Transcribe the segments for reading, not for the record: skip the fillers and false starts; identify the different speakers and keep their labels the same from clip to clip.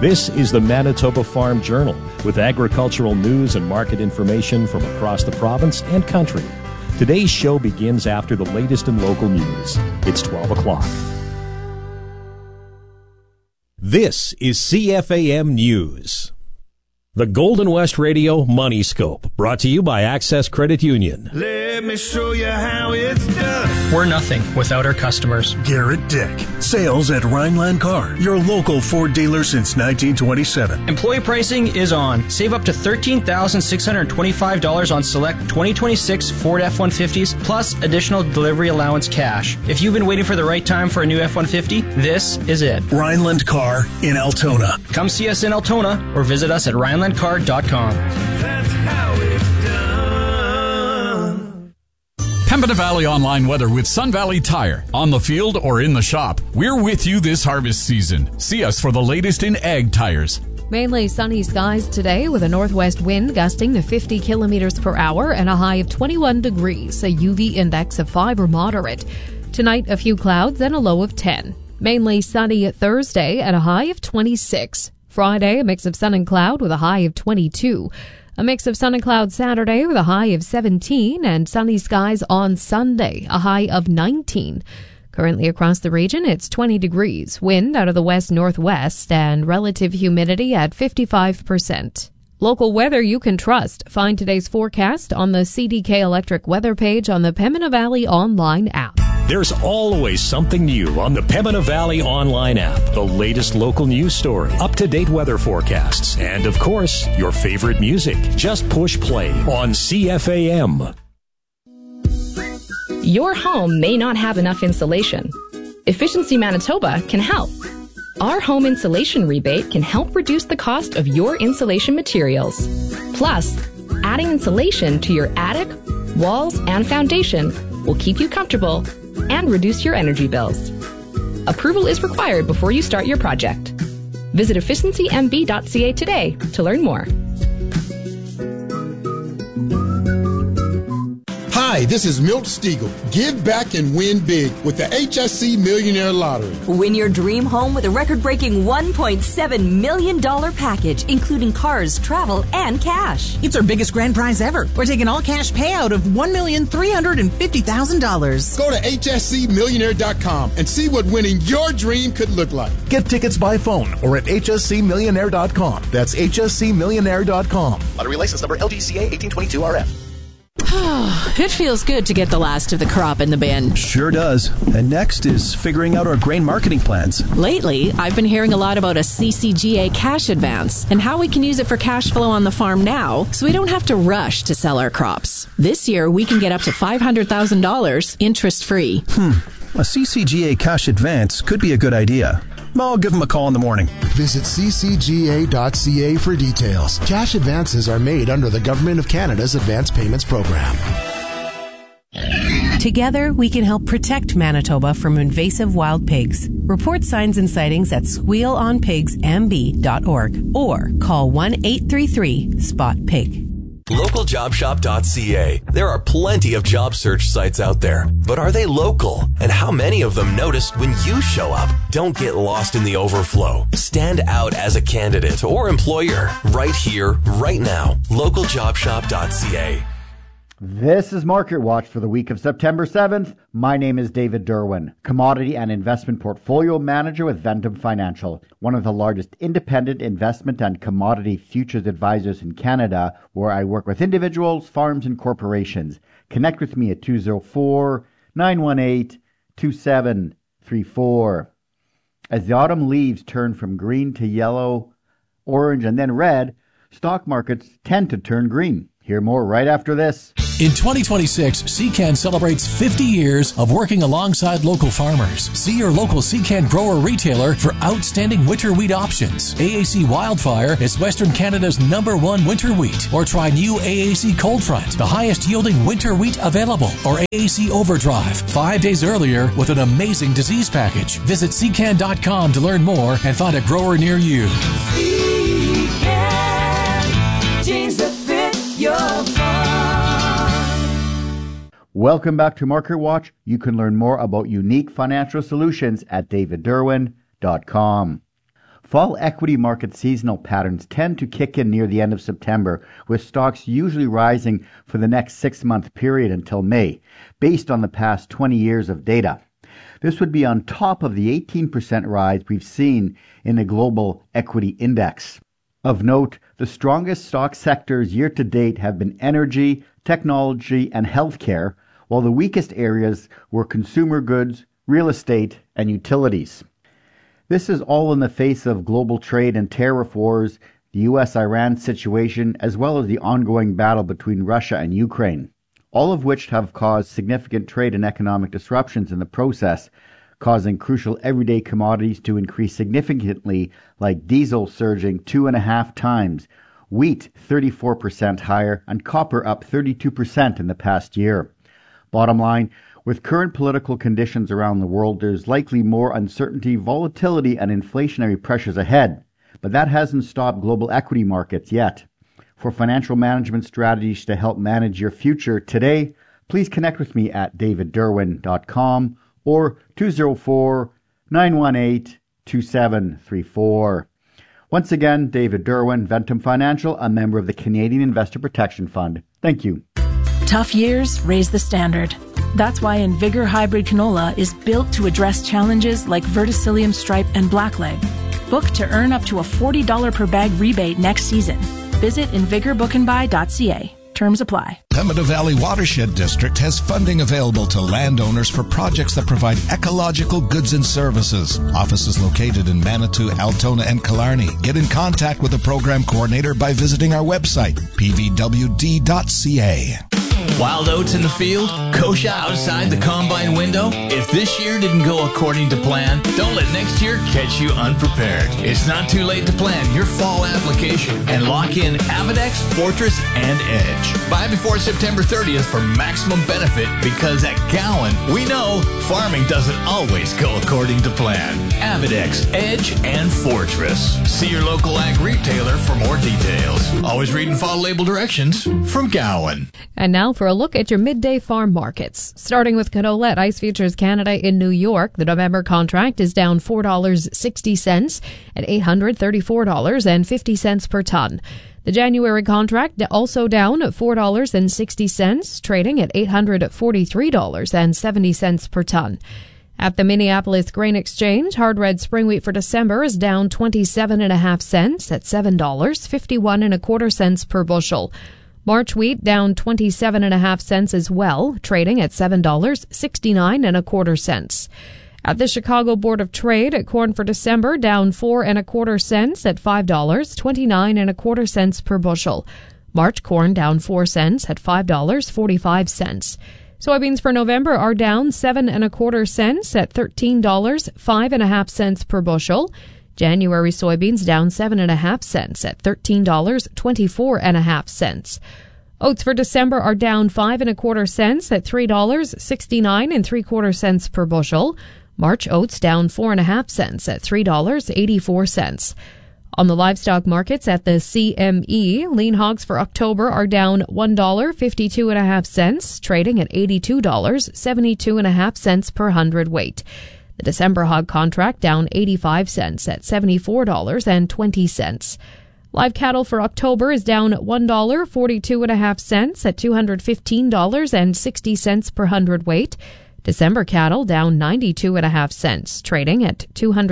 Speaker 1: This is the Manitoba Farm Journal with agricultural news and market information from across the province and country. Today's show begins after the latest in local news. It's 12 o'clock. This is CFAM News. The Golden West Radio Money Scope, brought to you by Access Credit Union.
Speaker 2: Let me show you how it's done.
Speaker 3: We're nothing without our customers.
Speaker 4: Garrett Dick, sales at Rhineland Car, your local Ford dealer since 1927.
Speaker 3: Employee pricing is on. Save up to $13,625 on select 2026 Ford F-150s, plus additional delivery allowance cash. If you've been waiting for the right time for a new F-150, this is it.
Speaker 4: Rhineland Car in Altona.
Speaker 3: Come see us in Altona or visit us at rhinelandcar.com.
Speaker 2: That's how it's done.
Speaker 5: Pembina Valley Online weather with Sun Valley Tire. On the field or in the shop, we're with you this harvest season. See us for the latest in ag tires.
Speaker 6: Mainly sunny skies today with a northwest wind gusting to 50 kilometers per hour and a high of 21 degrees, a UV index of 5 or moderate. Tonight, a few clouds and a low of 10. Mainly sunny Thursday at a high of 26. Friday, a mix of sun and cloud with a high of 22. A mix of sun and cloud Saturday with a high of 17, and sunny skies on Sunday, a high of 19. Currently across the region, it's 20 degrees, wind out of the west-northwest, and relative humidity at 55%. Local weather you can trust. Find today's forecast on the CDK Electric weather page on the Pembina Valley Online app.
Speaker 1: There's always something new on the Pembina Valley Online app. The latest local news story, up-to-date weather forecasts, and of course, your favorite music. Just push play on CFAM.
Speaker 7: Your home may not have enough insulation. Efficiency Manitoba can help. Our home insulation rebate can help reduce the cost of your insulation materials. Plus, adding insulation to your attic, walls, and foundation will keep you comfortable and reduce your energy bills. Approval is required before you start your project. Visit efficiencymb.ca today to learn more.
Speaker 8: Hi, this is Milt Stiegel. Give back and win big with the HSC Millionaire Lottery.
Speaker 9: Win your dream home with a record-breaking $1.7 million package, including cars, travel, and cash.
Speaker 10: It's our biggest grand prize ever. We're taking all-cash payout of $1,350,000.
Speaker 8: Go to hscmillionaire.com and see what winning your dream could look like.
Speaker 11: Get tickets by phone or at hscmillionaire.com. That's hscmillionaire.com.
Speaker 12: Lottery license number LGCA 1822RF.
Speaker 13: It feels good to get the last of the crop in the bin.
Speaker 14: Sure does. And next is figuring out our grain marketing plans.
Speaker 13: Lately, I've been hearing a lot about a CCGA cash advance and how we can use it for cash flow on the farm now so we don't have to rush to sell our crops. This year, we can get up to $500,000 interest-free.
Speaker 14: A CCGA cash advance could be a good idea. I'll give them a call in the morning.
Speaker 15: Visit ccga.ca for details. Cash advances are made under the Government of Canada's Advance Payments Program.
Speaker 16: Together, we can help protect Manitoba from invasive wild pigs. Report signs and sightings at squealonpigsmb.org or call 1-833-SPOT-PIG.
Speaker 17: LocalJobShop.ca. There are plenty of job search sites out there, but are they local? And how many of them notice when you show up? Don't get lost in the overflow. Stand out as a candidate or employer right here, right now. LocalJobShop.ca.
Speaker 18: This is Market Watch for the week of September 7th. My name is David Derwin, Commodity and Investment Portfolio Manager with Ventum Financial, one of the largest independent investment and commodity futures advisors in Canada, where I work with individuals, farms, and corporations. Connect with me at 204-918-2734. As the autumn leaves turn from green to yellow, orange, and then red, stock markets tend to turn green. Hear more right after this.
Speaker 19: In 2026, CCAN celebrates 50 years of working alongside local farmers. See your local CCAN grower retailer for outstanding winter wheat options. AAC Wildfire is Western Canada's #1 winter wheat. Or try new AAC Cold Front, the highest yielding winter wheat available. Or AAC Overdrive, 5 days earlier with an amazing disease package. Visit CCAN.com to learn more and find a grower near you.
Speaker 2: CCAN, jeans that fit your farm.
Speaker 18: Welcome back to Market Watch. You can learn more about unique financial solutions at davidderwin.com. Fall equity market seasonal patterns tend to kick in near the end of September, with stocks usually rising for the next 6-month period until May, based on the past 20 years of data. This would be on top of the 18% rise we've seen in the global equity index. Of note, the strongest stock sectors year to date have been energy, technology, and healthcare, while the weakest areas were consumer goods, real estate, and utilities. This is all in the face of global trade and tariff wars, the U.S.-Iran situation, as well as the ongoing battle between Russia and Ukraine, all of which have caused significant trade and economic disruptions in the process, causing crucial everyday commodities to increase significantly, like diesel surging 2.5 times, wheat 34% higher, and copper up 32% in the past year. Bottom line, with current political conditions around the world, there's likely more uncertainty, volatility, and inflationary pressures ahead. But that hasn't stopped global equity markets yet. For financial management strategies to help manage your future today, please connect with me at davidderwin.com or 204-918-2734. Once again, David Derwin, Ventum Financial, a member of the Canadian Investor Protection Fund. Thank you.
Speaker 20: Tough years raise the standard. That's why Invigor Hybrid Canola is built to address challenges like verticillium stripe and blackleg. Book to earn up to a $40 per bag rebate next season. Visit invigorbookandbuy.ca. Terms apply.
Speaker 21: Pembina Valley Watershed District has funding available to landowners for projects that provide ecological goods and services. Offices located in Manitou, Altona, and Killarney. Get in contact with the program coordinator by visiting our website, pvwd.ca.
Speaker 22: Wild oats in the field, kochia outside the combine window. If this year didn't go according to plan, don't let next year catch you unprepared. It's not too late to plan your fall application and lock in Avidex, Fortress, and Edge. Buy before September 30th for maximum benefit, because at Gowan, we know farming doesn't always go according to plan. Avidex, Edge, and Fortress. See your local ag retailer for more details. Always read and follow label directions from Gowan.
Speaker 6: And now for a look at your midday farm markets. Starting with canola at Ice Futures Canada in New York, the November contract is down $4.60 at $834.50 per ton. The January contract also down $4.60, trading at $843.70 per ton. At the Minneapolis Grain Exchange, hard red spring wheat for December is down 27.5 cents at $7.51 per bushel. March wheat down 27.5 cents as well, trading at $7.6925. At the Chicago Board of Trade, corn for December down 4.25 cents at $5.2925 per bushel. March corn down 4 cents at $5.45. Soybeans for November are down 7.25 cents at $13.05 per bushel. January soybeans down 7.5 cents at $13.24. Oats for December are down 5.25 cents at $3.6975 per bushel. March oats down 4.5 cents at $3.84. On the livestock markets at the CME, lean hogs for October are down $1.52.5, trading at $82.72.5 per hundredweight. The December hog contract down 85 cents at $74.20. Live cattle for October is down $1.42.5 at $215.60 per hundredweight. December cattle down 92.5 cents, trading at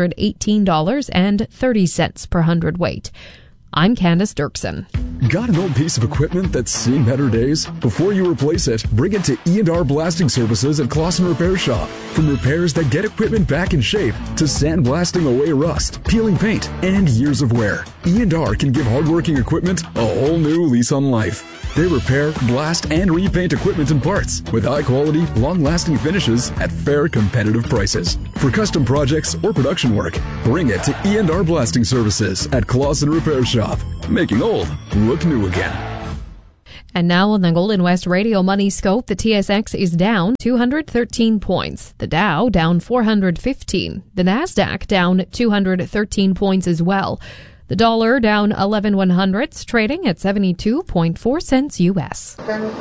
Speaker 6: $218.30 per hundredweight. I'm Candace Dirksen.
Speaker 23: Got an old piece of equipment that's seen better days? Before you replace it, bring it to E&R Blasting Services at Clausen Repair Shop. From repairs that get equipment back in shape to sandblasting away rust, peeling paint, and years of wear, E&R can give hardworking equipment a whole new lease on life. They repair, blast, and repaint equipment and parts with high-quality, long-lasting finishes at fair, competitive prices. For custom projects or production work, bring it to E&R Blasting Services at Clausen Repair Shop, making old look new again.
Speaker 6: And now on the Golden West Radio Money Scope, the TSX is down 213 points. The Dow down 415. The Nasdaq down 213 points as well. The dollar down 11/100ths, trading at 72.4 cents U.S.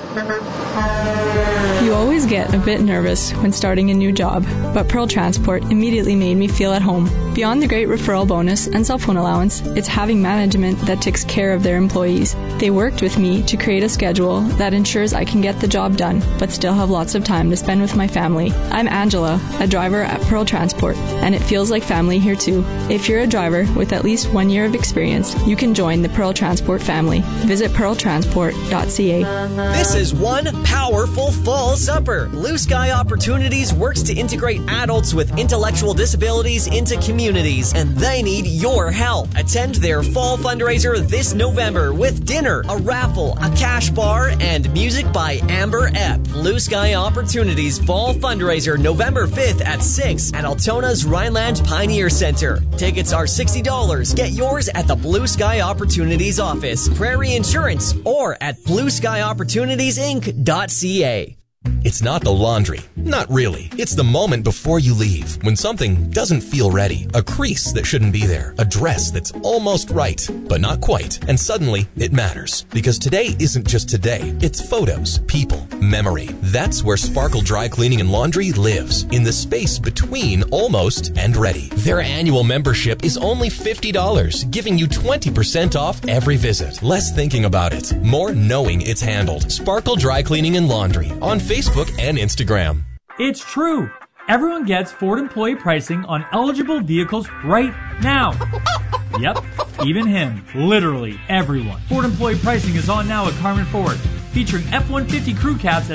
Speaker 24: You always get a bit nervous when starting a new job, but Pearl Transport immediately made me feel at home.
Speaker 3: Beyond the great referral bonus and cell phone allowance, it's having management that takes care of their employees. They worked with me to create a schedule that ensures I can get the job done, but still have lots of time to spend with my family. I'm Angela, a driver at Pearl Transport, and it feels like family here too. If you're a driver with at least 1 year of experience, you can join the Pearl Transport family. Visit pearltransport.ca.
Speaker 4: This is one powerful fall supper. Blue Sky Opportunities works to integrate adults with intellectual disabilities into communities, and they need your help. Attend their fall fundraiser this November with dinner, a raffle, a cash bar, and music by Amber Epp. Blue Sky Opportunities Fall Fundraiser November 5th at 6 at Altona's Rhineland Pioneer Center. Tickets are $60. Get yours at the Blue Sky Opportunities office, Prairie Insurance, or at blueskyopportunitiesinc.ca.
Speaker 17: It's not the laundry. Not really. It's the moment before you leave, when something doesn't feel ready. A crease that shouldn't be there. A dress that's almost right, but not quite. And suddenly, it matters. Because today isn't just today. It's photos, people, memory. That's where Sparkle Dry Cleaning and Laundry lives. In the space between almost and ready. Their annual membership is only $50, giving you 20% off every visit. Less thinking about it. More knowing it's handled. Sparkle Dry Cleaning and Laundry. On Facebook and Instagram.
Speaker 5: It's true. Everyone gets Ford employee pricing on eligible vehicles right now. Yep, even him. Literally everyone. Ford employee pricing is on now at Carmen Ford, featuring F-150 crew cabs at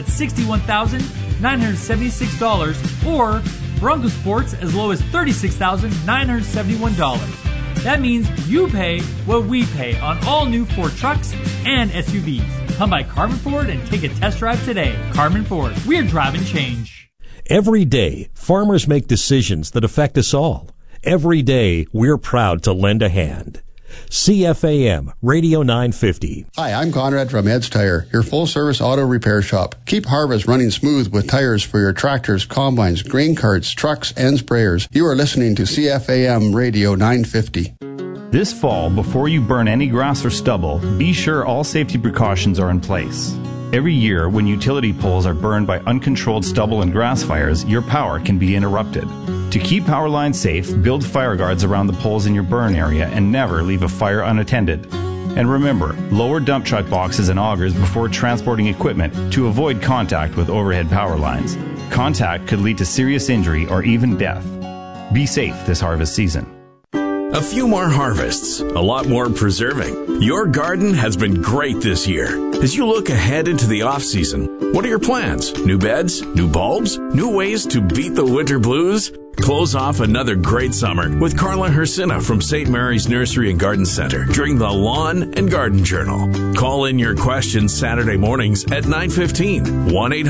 Speaker 5: $61,976 or Bronco Sports as low as $36,971. That means you pay what we pay on all new Ford trucks and SUVs. Come by Carmen Ford and take a test drive today. Carmen Ford, we're driving change.
Speaker 1: Every day, farmers make decisions that affect us all. Every day, we're proud to lend a hand. CFAM Radio 950.
Speaker 24: Hi, I'm Conrad from Ed's Tire, your full-service auto repair shop. Keep harvest running smooth with tires for your tractors, combines, grain carts, trucks, and sprayers. You are listening to CFAM Radio 950.
Speaker 25: This fall, before you burn any grass or stubble, be sure all safety precautions are in place. Every year, when utility poles are burned by uncontrolled stubble and grass fires, your power can be interrupted. To keep power lines safe, build fire guards around the poles in your burn area and never leave a fire unattended. And remember, lower dump truck boxes and augers before transporting equipment to avoid contact with overhead power lines. Contact could lead to serious injury or even death. Be safe this harvest season.
Speaker 26: A few more harvests, a lot more preserving. Your garden has been great this year. As you look ahead into the off-season, what are your plans? New beds? New bulbs? New ways to beat the winter blues? Close off another great summer with Carla Hersina from St. Mary's Nursery and Garden Center during the Lawn and Garden Journal. Call in your questions Saturday mornings at 9:15.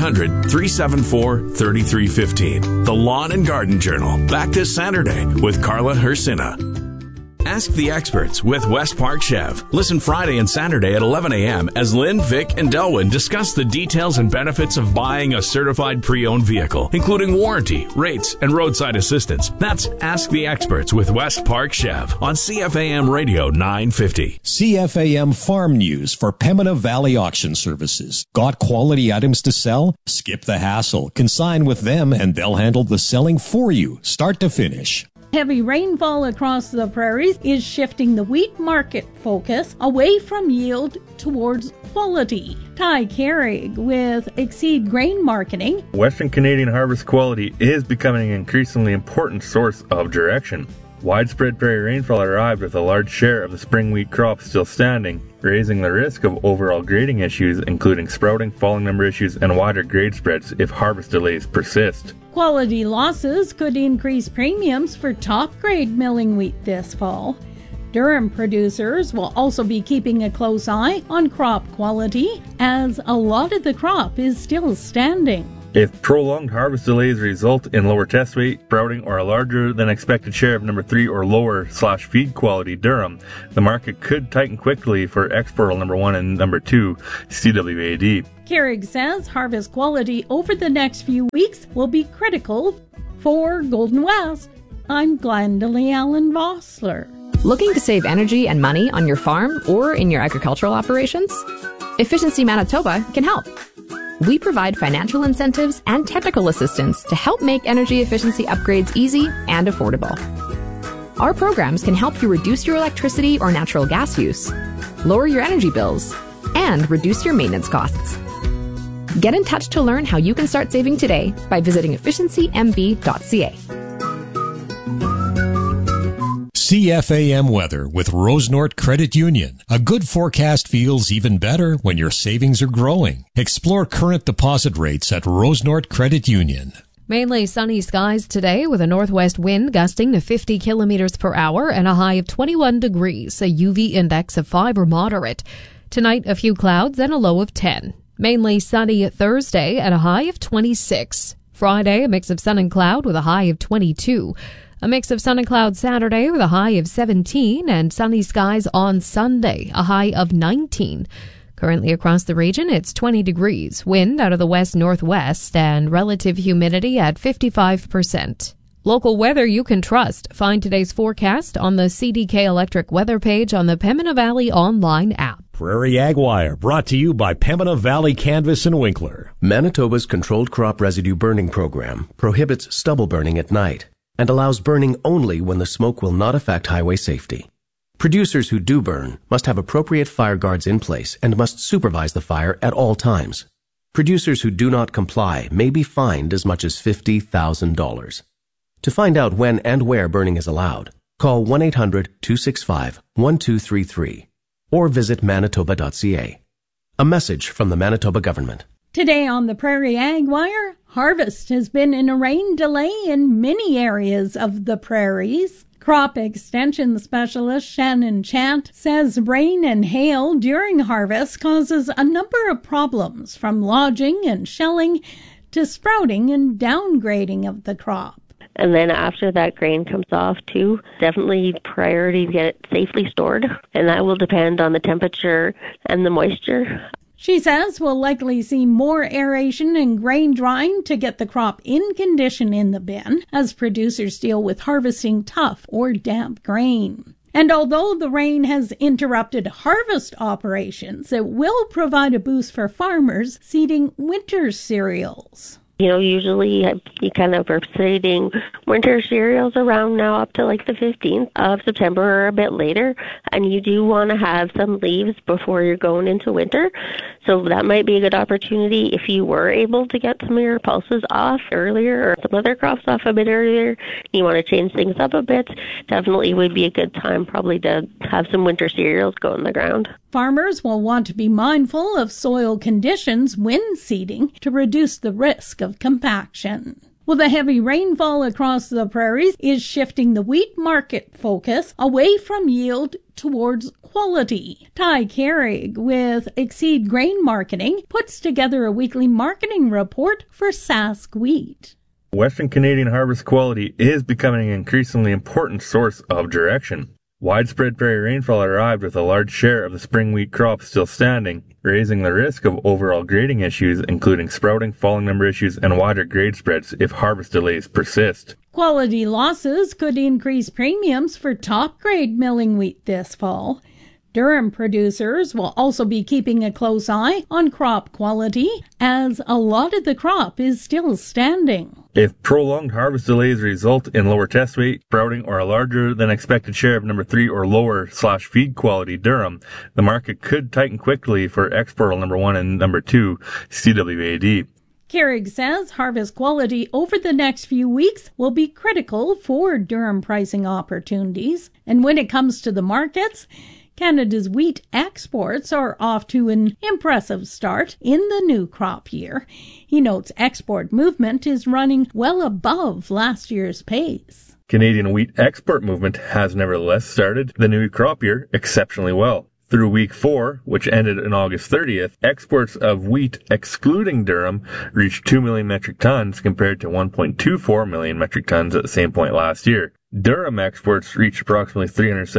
Speaker 26: 1-800-374-3315. The Lawn and Garden Journal. Back this Saturday with Carla Hersina. Ask the Experts with West Park Chev. Listen Friday and Saturday at 11 a.m. as Lynn, Vic, and Delwyn discuss the details and benefits of buying a certified pre-owned vehicle, including warranty, rates, and roadside assistance. That's Ask the Experts with West Park Chev on CFAM Radio 950.
Speaker 1: CFAM Farm News for Pembina Valley Auction Services. Got quality items to sell? Skip the hassle. Consign with them and they'll handle the selling for you, start to finish.
Speaker 27: Heavy rainfall across the prairies is shifting the wheat market focus away from yield towards quality. Ty Carrig with Exceed Grain Marketing.
Speaker 28: Western Canadian harvest quality is becoming an increasingly important source of direction. Widespread prairie rainfall arrived with a large share of the spring wheat crop still standing, raising the risk of overall grading issues, including sprouting, falling number issues, and wider grade spreads if harvest delays persist.
Speaker 27: Quality losses could increase premiums for top-grade milling wheat this fall. Durham producers will also be keeping a close eye on crop quality, as a lot of the crop is still standing.
Speaker 28: If prolonged harvest delays result in lower test weight, sprouting, or a larger than expected share of number 3 or lower / feed quality durum, the market could tighten quickly for export number 1 and number 2 CWAD.
Speaker 27: Carrig says harvest quality over the next few weeks will be critical for Golden West. I'm Glendalee Allen Vossler.
Speaker 7: Looking to save energy and money on your farm or in your agricultural operations? Efficiency Manitoba can help. We provide financial incentives and technical assistance to help make energy efficiency upgrades easy and affordable. Our programs can help you reduce your electricity or natural gas use, lower your energy bills, and reduce your maintenance costs. Get in touch to learn how you can start saving today by visiting efficiencymb.ca.
Speaker 1: CFAM weather with Rosenort Credit Union. A good forecast feels even better when your savings are growing. Explore current deposit rates at Rosenort Credit Union.
Speaker 6: Mainly sunny skies today with a northwest wind gusting to 50 kilometers per hour and a high of 21 degrees, a UV index of 5 or moderate. Tonight, a few clouds and a low of 10. Mainly sunny Thursday and a high of 26. Friday, a mix of sun and cloud with a high of 22. A mix of sun and cloud Saturday with a high of 17, and sunny skies on Sunday, a high of 19. Currently across the region, it's 20 degrees, wind out of the west-northwest, and relative humidity at 55%. Local weather you can trust. Find today's forecast on the CDK Electric weather page on the Pembina Valley online app.
Speaker 1: Prairie Ag Wire, brought to you by Pembina Valley Canvas and Winkler.
Speaker 8: Manitoba's Controlled Crop Residue Burning Program prohibits stubble burning at night and allows burning only when the smoke will not affect highway safety. Producers who do burn must have appropriate fire guards in place and must supervise the fire at all times. Producers who do not comply may be fined as much as $50,000. To find out when and where burning is allowed, call 1-800-265-1233 or visit manitoba.ca. A message from the Manitoba government.
Speaker 27: Today on the Prairie Ag Wire, harvest has been in a rain delay in many areas of the prairies. Crop extension specialist Shannon Chant says rain and hail during harvest causes a number of problems, from lodging and shelling to sprouting and downgrading of the crop.
Speaker 9: And then after that grain comes off too, definitely priority to get it safely stored, and that will depend on the temperature and the moisture.
Speaker 27: She says we'll likely see more aeration and grain drying to get the crop in condition in the bin as producers deal with harvesting tough or damp grain. And although the rain has interrupted harvest operations, it will provide a boost for farmers seeding winter cereals.
Speaker 9: You know, usually you kind of are seeding winter cereals around now up to like the 15th of September or a bit later, and you do want to have some leaves before you're going into winter. So that might be a good opportunity if you were able to get some of your pulses off earlier or some other crops off a bit earlier. You want to change things up a bit. Definitely would be a good time probably to have some winter cereals go in the ground.
Speaker 27: Farmers will want to be mindful of soil conditions when seeding to reduce the risk of compaction. Well, the heavy rainfall across the prairies is shifting the wheat market focus away from yield towards quality. Ty Carrig with Exceed Grain Marketing puts together a weekly marketing report for Sask Wheat.
Speaker 28: Western Canadian harvest quality is becoming an increasingly important source of direction. Widespread prairie rainfall arrived with a large share of the spring wheat crop still standing, raising the risk of overall grading issues, including sprouting, falling number issues, and wider grade spreads if harvest delays persist.
Speaker 27: Quality losses could increase premiums for top-grade milling wheat this fall. Durham producers will also be keeping a close eye on crop quality, as a lot of the crop is still standing.
Speaker 28: If prolonged harvest delays result in lower test weight, sprouting, or a larger than expected share of number 3 or lower /feed quality durum, the market could tighten quickly for export number 1 and number 2 CWAD.
Speaker 27: Carrig says harvest quality over the next few weeks will be critical for durum pricing opportunities. And when it comes to the markets, Canada's wheat exports are off to an impressive start in the new crop year. He notes export movement is running well above last year's pace.
Speaker 28: Canadian wheat export movement has nevertheless started the new crop year exceptionally well. Through week 4, which ended on August 30th, exports of wheat excluding durum reached 2 million metric tons compared to 1.24 million metric tons at the same point last year. Durum exports reached approximately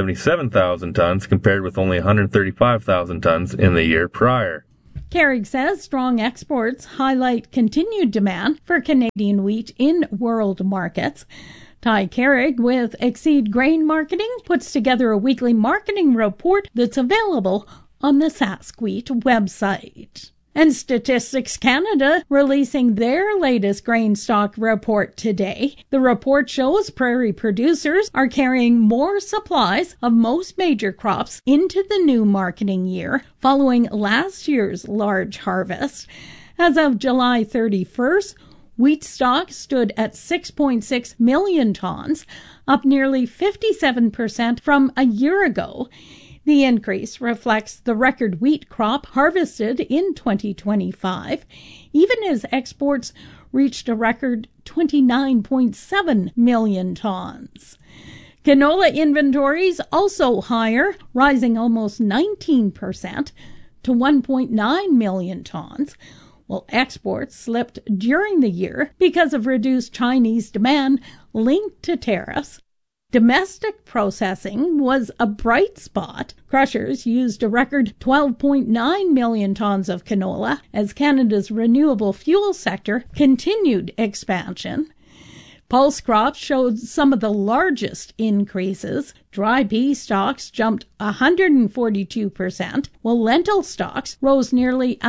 Speaker 28: 377,000 tons compared with only 135,000 tons in the year prior.
Speaker 27: Carrig says strong exports highlight continued demand for Canadian wheat in world markets. Ty Carrig with Exceed Grain Marketing puts together a weekly marketing report that's available on the Sask Wheat website. And Statistics Canada releasing their latest grain stock report today. The report shows prairie producers are carrying more supplies of most major crops into the new marketing year, following last year's large harvest. As of July 31st, wheat stock stood at 6.6 million tons, up nearly 57% from a year ago. The increase reflects the record wheat crop harvested in 2025, even as exports reached a record 29.7 million tons. Canola inventories also higher, rising almost 19% to 1.9 million tons, while exports slipped during the year because of reduced Chinese demand linked to tariffs. Domestic processing was a bright spot. Crushers used a record 12.9 million tons of canola as Canada's renewable fuel sector continued expansion. Pulse crops showed some of the largest increases. Dry pea stocks jumped 142%, while lentil stocks rose nearly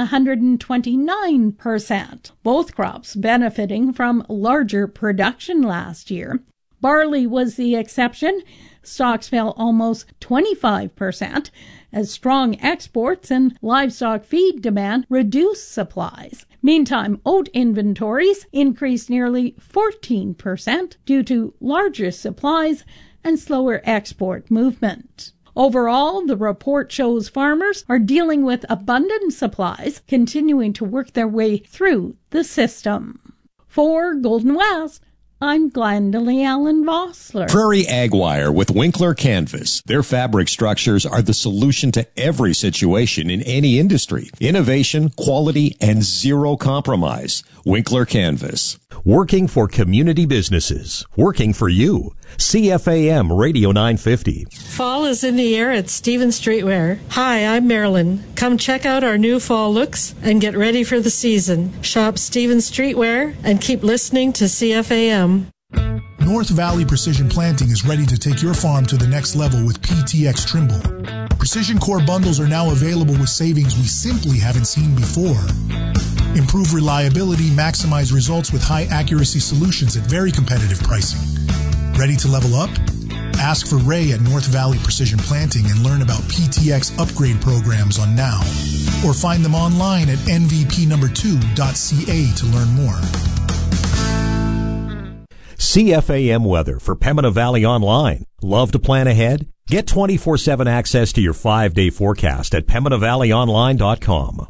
Speaker 27: 129%, both crops benefiting from larger production last year. Barley was the exception. Stocks fell almost 25% as strong exports and livestock feed demand reduced supplies. Meantime, oat inventories increased nearly 14% due to larger supplies and slower export movement. Overall, the report shows farmers are dealing with abundant supplies, continuing to work their way through the system. For Golden West, I'm Glendalee Allen Vossler.
Speaker 1: Prairie Ag Wire with Winkler Canvas. Their fabric structures are the solution to every situation in any industry. Innovation, quality, and zero compromise. Winkler Canvas. Working for community businesses. Working for you. CFAM Radio 950.
Speaker 10: Fall is in the air at Stevens Streetwear. Hi, I'm Marilyn. Come check out our new fall looks and get ready for the season. Shop Stevens Streetwear and keep listening to CFAM.
Speaker 11: North Valley Precision Planting is ready to take your farm to the next level with PTx Trimble. Precision Core bundles are now available with savings we simply haven't seen before. Improve reliability, maximize results with high accuracy solutions at very competitive pricing. Ready to level up? Ask for Ray at North Valley Precision Planting and learn about PTx upgrade programs on Now. Or find them online at nvp2.ca to learn more.
Speaker 1: CFAM weather for Pembina Valley Online. Love to plan ahead? Get 24/7 access to your 5-day forecast at PembinaValleyOnline.com.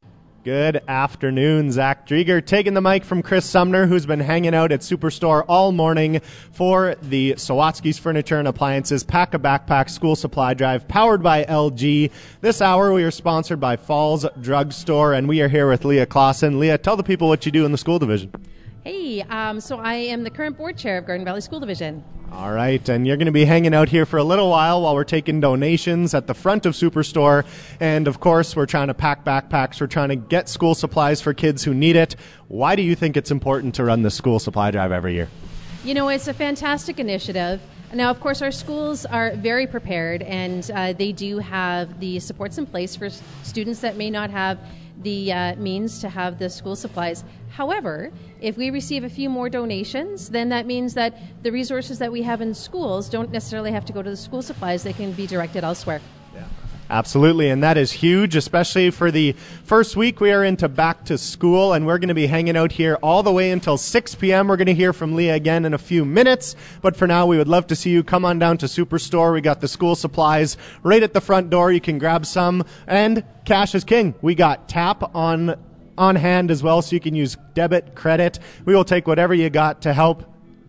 Speaker 12: Good afternoon, Zach Drieger taking the mic from Chris Sumner, who's been hanging out at Superstore all morning for the Sawatsky's Furniture and Appliances Pack a Backpack School Supply Drive powered by LG. This hour we are sponsored by Falls Drug Store, and we are here with Leah Clausen. Leah, tell the people what you do in the school division.
Speaker 13: Hey, so I am the current board chair of Garden Valley School Division.
Speaker 12: All right, and you're going to be hanging out here for a little while we're taking donations at the front of Superstore. And, of course, we're trying to pack backpacks. We're trying to get school supplies for kids who need it. Why do you think it's important to run the school supply drive every year?
Speaker 13: You know, it's a fantastic initiative. Now, of course, our schools are very prepared, and they do have the supports in place for students that may not have the means to have the school supplies. However, if we receive a few more donations, then that means that the resources that we have in schools don't necessarily have to go to the school supplies. They can be directed elsewhere.
Speaker 12: Absolutely, and that is huge, especially for the first week we are into back to school, and we're going to be hanging out here all the way until 6 p.m. We're going to hear from Leah again in a few minutes, but for now we would love to see you come on down to Superstore. We got the school supplies right at the front door. You can grab some, and cash is king. We got tap on hand as well, so you can use debit, credit. We will take whatever you got to help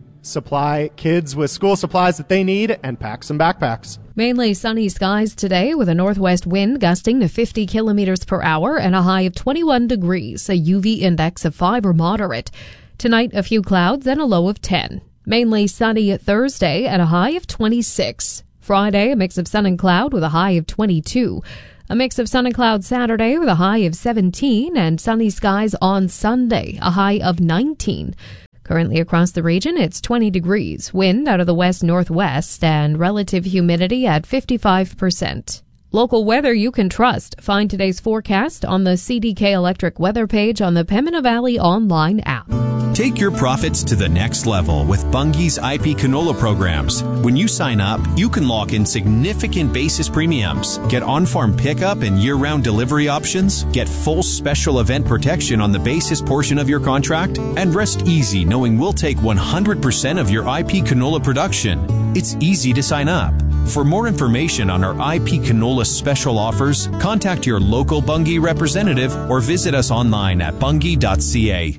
Speaker 12: supply kids with school supplies that they need and pack some backpacks.
Speaker 6: Mainly sunny skies today with a northwest wind gusting to 50 kilometers per hour and a high of 21 degrees, a UV index of 5 or moderate. Tonight, a few clouds and a low of 10. Mainly sunny Thursday and a high of 26. Friday, a mix of sun and cloud with a high of 22. A mix of sun and cloud Saturday with a high of 17, and sunny skies on Sunday, a high of 19. Currently across the region, it's 20 degrees, wind out of the west-northwest, and relative humidity at 55%. Local weather you can trust. Find today's forecast on the CDK Electric weather page on the Pembina Valley online app.
Speaker 2: Take your profits to the next level with Bunge's IP canola programs. When you sign up, you can lock in significant basis premiums, get on-farm pickup and year-round delivery options, get full special event protection on the basis portion of your contract, and rest easy knowing we'll take 100% of your IP canola production. It's easy to sign up. For more information on our IP canola special offers, contact your local Bunge representative or visit us online at bunge.ca.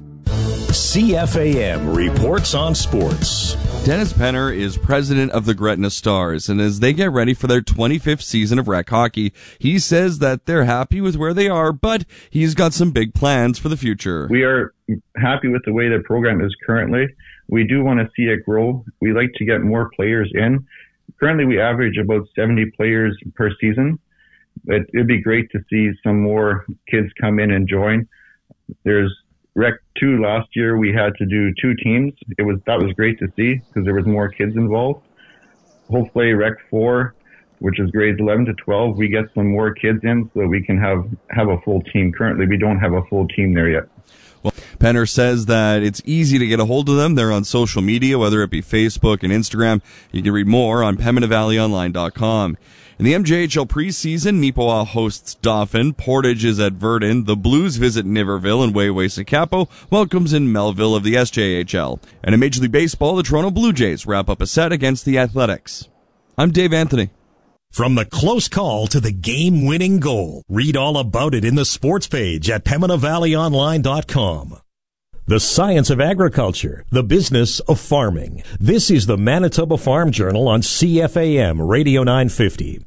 Speaker 1: CFAM reports on sports.
Speaker 14: Dennis Penner is president of the Gretna Stars, and as they get ready for their 25th season of rec hockey, he says that they're happy with where they are, but he's got some big plans for the future.
Speaker 15: We are happy with the way the program is currently. We do want to see it grow. We like to get more players in. Currently, we average about 70 players per season, but it'd be great to see some more kids come in and join. There's Rec 2 last year, we had to do 2 teams. That was great to see because there was more kids involved. Hopefully, Rec 4, which is grades 11 to 12, we get some more kids in so that we can have a full team. Currently, we don't have a full team there yet.
Speaker 14: Well, Penner says that it's easy to get a hold of them. They're on social media, whether it be Facebook and Instagram. You can read more on PembinaValleyOnline.com. In the MJHL preseason, Neepawa hosts Dauphin, Portage is at Verdun, the Blues visit Niverville, and Waiwai-Sakapo welcomes in Melville of the SJHL. And in Major League Baseball, the Toronto Blue Jays wrap up a set against the Athletics. I'm Dave Anthony.
Speaker 1: From the close call to the game-winning goal, read all about it in the sports page at PembinaValleyOnline.com. The science of agriculture, the business of farming. This is the Manitoba Farm Journal on CFAM Radio 950.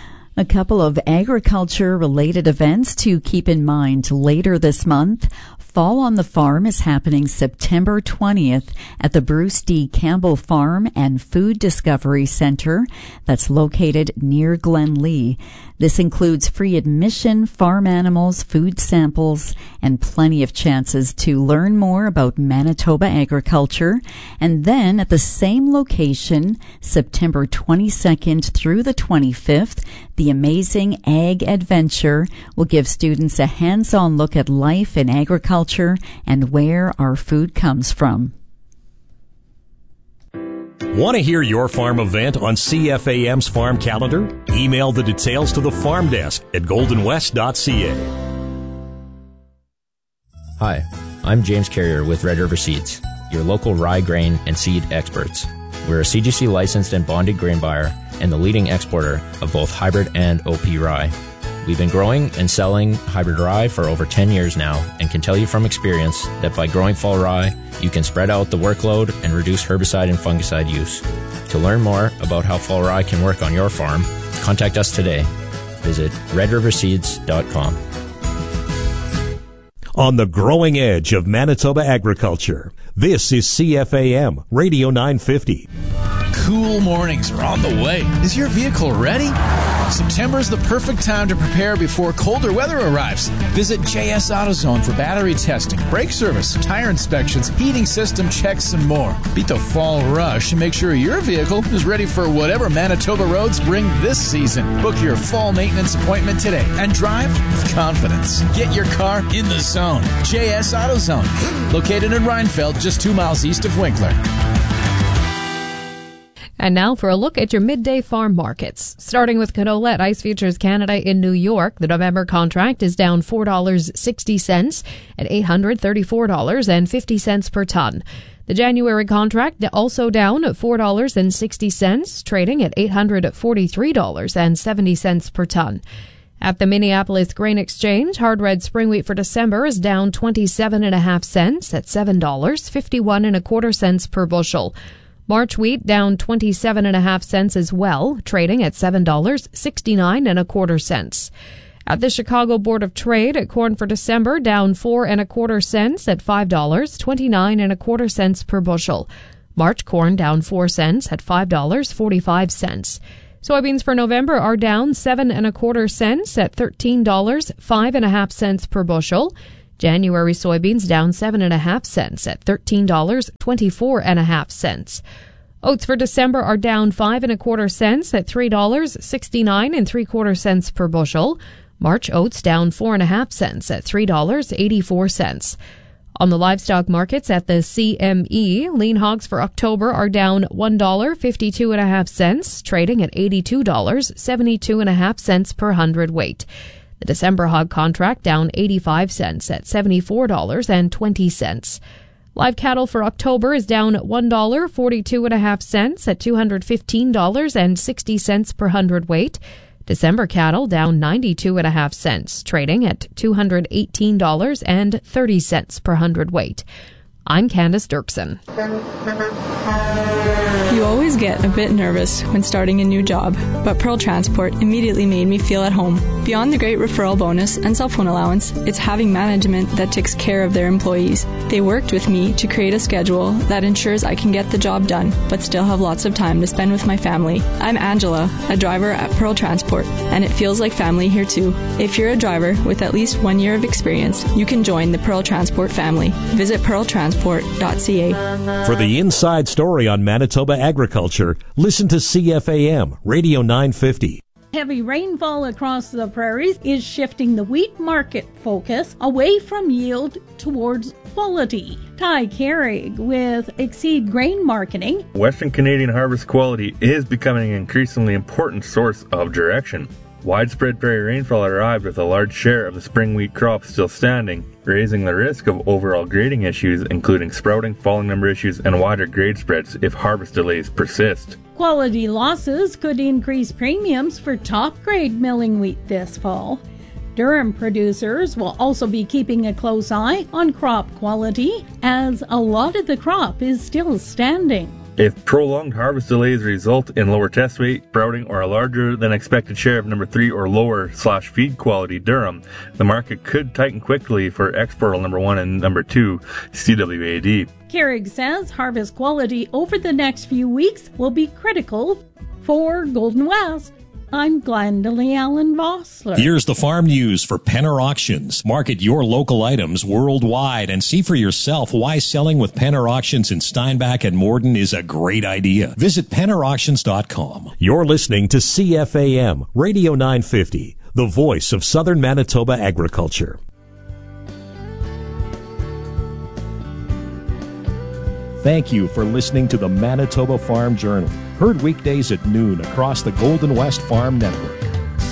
Speaker 16: A couple of agriculture-related events to keep in mind later this month. Fall on the Farm is happening September 20th at the Bruce D. Campbell Farm and Food Discovery Center that's located near Glenlee. This includes free admission, farm animals, food samples, and plenty of chances to learn more about Manitoba agriculture. And then at the same location, September 22nd through the 25th, the Amazing Ag Adventure will give students a hands-on look at life in agriculture and where our food comes from.
Speaker 1: Want to hear your farm event on CFAM's farm calendar? Email the details to the farm desk at goldenwest.ca.
Speaker 18: Hi, I'm James Carrier with Red River Seeds, your local rye grain and seed experts. We're a CGC licensed and bonded grain buyer and the leading exporter of both hybrid and OP rye. We've been growing and selling hybrid rye for over 10 years now and can tell you from experience that by growing fall rye, you can spread out the workload and reduce herbicide and fungicide use. To learn more about how fall rye can work on your farm, contact us today. Visit redriverseeds.com.
Speaker 1: On the growing edge of Manitoba agriculture, this is CFAM Radio 950.
Speaker 22: Cool mornings are on the way. Is your vehicle ready? September is the perfect time to prepare before colder weather arrives. Visit JS AutoZone for battery testing, brake service, tire inspections, heating system checks, and more. Beat the fall rush and make sure your vehicle is ready for whatever Manitoba roads bring this season. Book your fall maintenance appointment today and drive with confidence. Get your car in the zone. JS AutoZone, located in Reinfeld, just 2 miles east of Winkler.
Speaker 6: And now for a look at your midday farm markets. Starting with canola at Ice Futures Canada in New York, the November contract is down $4.60 at $834.50 per ton. The January contract also down at $4.60, trading at $843.70 per ton. At the Minneapolis Grain Exchange, hard red spring wheat for December is down 27.5 cents at $7.51 per bushel. March wheat down 27.5 cents as well, trading at $7.69 At the Chicago Board of Trade, corn for December down 4.25 cents at $5.29 per bushel. March corn down 4 cents at $5.45. Soybeans for November are down 7.25 cents at $13.05 per bushel. January soybeans down 7.5 cents at $13.24. Oats for December are down 5 1/4 cents at $3.69 3/4 cents per bushel. March oats down 4 1/2 cents at $3.84. On the livestock markets at the CME, lean hogs for October are down $1.52 1/2 cents, trading at $82.72 1/2 cents per hundredweight. The December hog contract down 85 cents at $74.20. Live cattle for October is down $1.42 1/2 cents at $215.60 per hundredweight. December cattle down 92 1/2 cents, trading at $218.30 per hundredweight. I'm Candace Dirksen.
Speaker 3: You always get a bit nervous when starting a new job, but Pearl Transport immediately made me feel at home. Beyond the great referral bonus and cell phone allowance, it's having management that takes care of their employees. They worked with me to create a schedule that ensures I can get the job done, but still have lots of time to spend with my family. I'm Angela, a driver at Pearl Transport, and it feels like family here too. If you're a driver with at least 1 year of experience, you can join the Pearl Transport family. Visit pearltransport.ca.
Speaker 1: For the inside story on Manitoba agriculture, listen to CFAM Radio 950.
Speaker 27: Heavy rainfall across the prairies is shifting the wheat market focus away from yield towards quality. Ty Carrig with Exceed Grain Marketing.
Speaker 28: Western Canadian harvest quality is becoming an increasingly important source of direction. Widespread prairie rainfall arrived with a large share of the spring wheat crop still standing, raising the risk of overall grading issues, including sprouting, falling number issues, and wider grade spreads if harvest delays persist.
Speaker 27: Quality losses could increase premiums for top-grade milling wheat this fall. Durham producers will also be keeping a close eye on crop quality, as a lot of the crop is still standing.
Speaker 28: If prolonged harvest delays result in lower test weight, sprouting, or a larger than expected share of number 3 or lower / feed quality durum, the market could tighten quickly for export number 1 and number 2 CWAD.
Speaker 27: Carrig says harvest quality over the next few weeks will be critical for Golden West. I'm Glendalee Allen Vossler.
Speaker 1: Here's the farm news for Penner Auctions. Market your local items worldwide and see for yourself why selling with Penner Auctions in Steinbach and Morden is a great idea. Visit PennerAuctions.com. You're listening to CFAM Radio 950, the voice of Southern Manitoba agriculture. Thank you for listening to the Manitoba Farm Journal, heard weekdays at noon across the Golden West Farm Network.